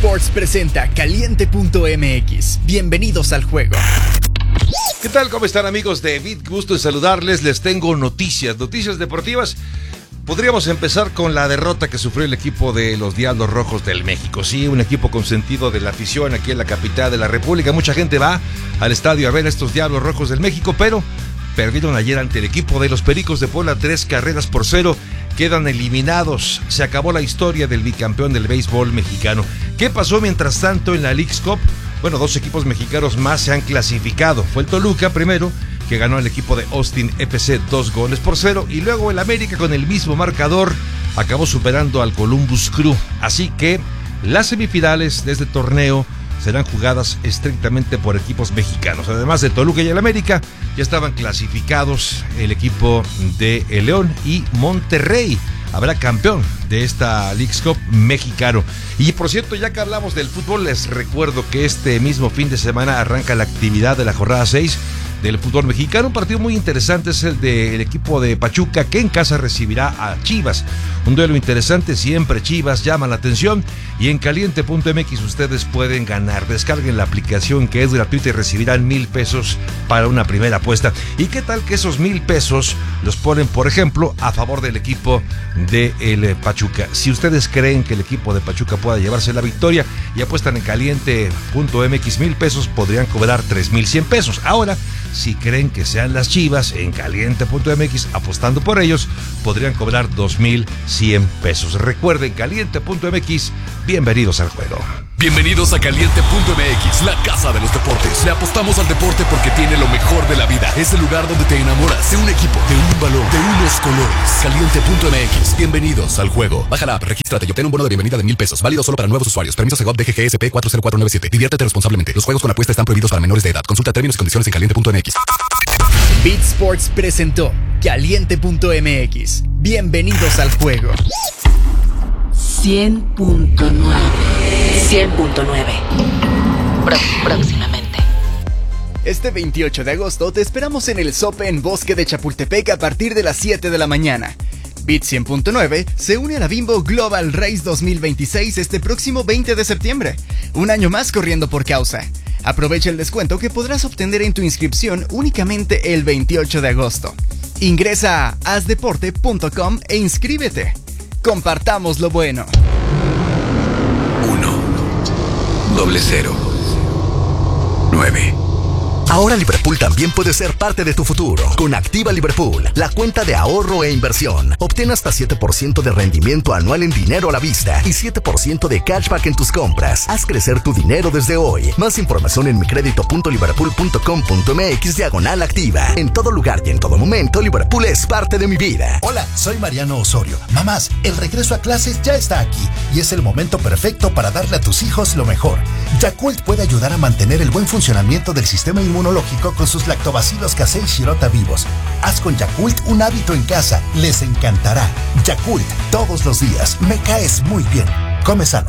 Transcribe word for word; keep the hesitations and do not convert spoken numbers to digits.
Sports presenta Caliente punto m x. Bienvenidos al juego. ¿Qué tal? ¿Cómo están, amigos de Beat? Gusto en saludarles. Les tengo noticias, noticias deportivas. Podríamos empezar con la derrota que sufrió el equipo de los Diablos Rojos del México. Sí, un equipo consentido de la afición aquí en la capital de la República. Mucha gente va al estadio a ver a estos Diablos Rojos del México, pero perdieron ayer ante el equipo de los Pericos de Puebla tres carreras por cero. Quedan eliminados. Se acabó la historia del bicampeón del béisbol mexicano. ¿Qué pasó mientras tanto en la Leagues Cup? Bueno, dos equipos mexicanos más se han clasificado. Fue el Toluca primero, que ganó al equipo de Austin F C dos goles por cero, y luego el América con el mismo marcador acabó superando al Columbus Crew. Así que las semifinales de este torneo serán jugadas estrictamente por equipos mexicanos. Además de Toluca y el América, ya estaban clasificados el equipo de El León y Monterrey. Habrá campeón de esta Leagues Cup mexicano. Y por cierto, ya que hablamos del fútbol, les recuerdo que este mismo fin de semana arranca la actividad de la jornada seis del fútbol mexicano. Un partido muy interesante es el del equipo de Pachuca, que en casa recibirá a Chivas. Un duelo interesante, siempre Chivas llama la atención. Y en caliente punto m x ustedes pueden ganar. Descarguen la aplicación, que es gratuita, y recibirán mil pesos para una primera apuesta. ¿Y qué tal que esos mil pesos los ponen, por ejemplo, a favor del equipo de el Pachuca? Si ustedes creen que el equipo de Pachuca pueda llevarse la victoria y apuestan en caliente punto m x mil pesos, podrían cobrar tres mil cien pesos. Ahora, si creen que sean las Chivas, en caliente punto m x, apostando por ellos, podrían cobrar dos mil cien pesos. Recuerden, caliente punto m x, bienvenidos al juego. Bienvenidos a Caliente punto m x, la casa de los deportes. Le apostamos al deporte porque tiene lo mejor de la vida. Es el lugar donde te enamoras de un equipo, de un balón, de unos colores. Caliente punto m x, bienvenidos al juego. Baja la app, regístrate y obtén un bono de bienvenida de mil pesos. Válido solo para nuevos usuarios. Permiso Segov D G G S P cuatro cero cuatro nueve siete. Diviértete responsablemente. Los juegos con apuesta están prohibidos para menores de edad. Consulta términos y condiciones en caliente punto m x. Beat Sports presentó Caliente punto m x. Bienvenidos al juego. cien punto nueve. cien punto nueve. Pro- próximamente. Este veintiocho de agosto te esperamos en el Sope en Bosque de Chapultepec a partir de las siete de la mañana. Beat cien punto nueve se une a la Bimbo Global Race dos mil veintiséis este próximo veinte de septiembre. Un año más corriendo por causa. Aprovecha el descuento que podrás obtener en tu inscripción únicamente el veintiocho de agosto. Ingresa a haz deporte punto com e inscríbete. Compartamos lo bueno. Uno. Doble cero. Nueve. Ahora Liverpool también puede ser parte de tu futuro. Con Activa Liverpool, la cuenta de ahorro e inversión. Obtén hasta siete por ciento de rendimiento anual en dinero a la vista y siete por ciento de cashback en tus compras. Haz crecer tu dinero desde hoy. Más información en micredito punto liverpool punto com punto m x diagonal activa. En todo lugar y en todo momento, Liverpool es parte de mi vida. Hola, soy Mariano Osorio. Mamás, el regreso a clases ya está aquí y es el momento perfecto para darle a tus hijos lo mejor. Yakult puede ayudar a mantener el buen funcionamiento del sistema inmunológico con sus lactobacilos casei shirota vivos. Haz con Yakult un hábito en casa. Les encantará. Yakult, todos los días. Me caes muy bien. Come sano.